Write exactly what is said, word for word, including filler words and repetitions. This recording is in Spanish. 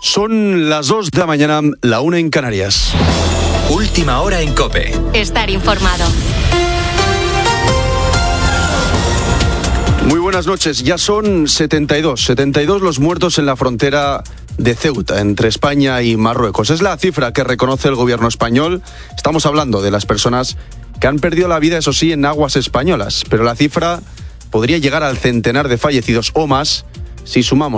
Son las dos de la mañana, la una en Canarias. Última hora en COPE. Estar informado. Muy buenas noches. Ya son setenta y dos, setenta y dos los muertos en la frontera de Ceuta, entre España y Marruecos. Es la cifra que reconoce el gobierno español. Estamos hablando de las personas que han perdido la vida, eso sí, en aguas españolas. Pero la cifra podría llegar al centenar de fallecidos o más si sumamos